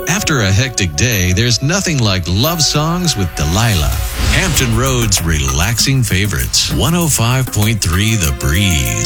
After a hectic day, there's nothing like love songs with Delilah. Hampton Road's relaxing favorites. 105.3 The Breeze.